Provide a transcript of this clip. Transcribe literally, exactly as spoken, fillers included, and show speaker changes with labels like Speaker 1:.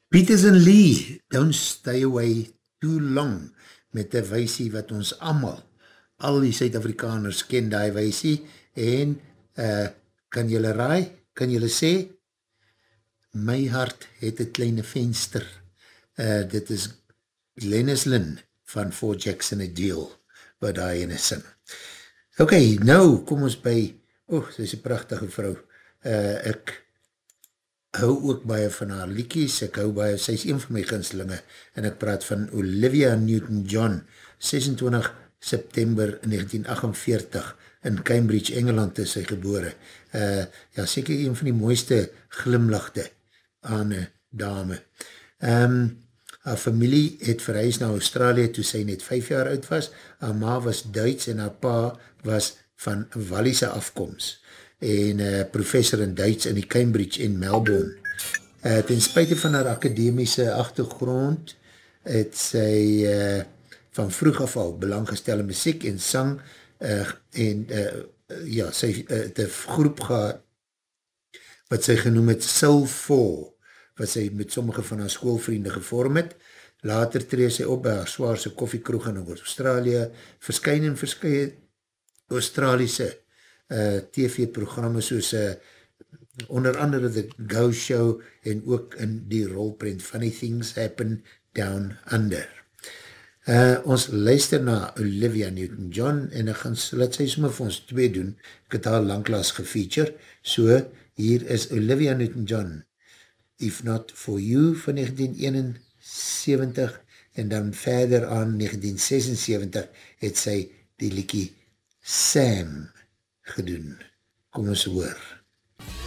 Speaker 1: Peters and Lee, Don't Stay Away Too Long, met die weisie wat ons allemaal, al die Suid-Afrikaners ken die weisie, en uh, kan jylle raai, kan jylle sê, my hart het een kleine venster, uh, dit is Glennis Lynn van Four Jackson a Deal, wat daar ene sing. Ok, nou kom ons by, oh, sy is een prachtige vrou, uh, ek hou ook baie van haar liekies, ek hou baie, sy is een van my ginslinge, en ek praat van Olivia Newton-John, sesentwintig September negentien agtenveertig, in Cambridge, Engeland is sy gebore. Uh, ja, seker een van die mooiste glimlachte aan een dame. Um, haar familie het verhuis na Australië toe sy net vijf jaar oud was, haar ma was Duits en haar pa was van Walliese afkomst, en uh, professor in Duits in die Cambridge in Melbourne. Uh, ten spuite van haar academische achtergrond het sy uh, van vroeg af al belang gestel in muziek en sang uh, en uh, ja, sy uh, het een groep gehad wat sy genoem het Soul four, wat sy met sommige van haar schoolvriende gevorm het. Later tree sy op by haar Swaarse koffiekroeg in Australië, verskyn en verskyn Australiese uh, T V-programme soos uh, onder andere The Go Show en ook in die rolprint Funny Things Happen Down Under. Uh, ons luister na Olivia Newton-John en ek gaan, laat sy sommer vir ons twee doen, ek het haar langklaas gefeature, so hier is Olivia Newton-John, If Not For You van negentien eenenseventig en dan verder aan negentien sesenseventig het sy die liekie Sam gedoen. Kom ons hoor.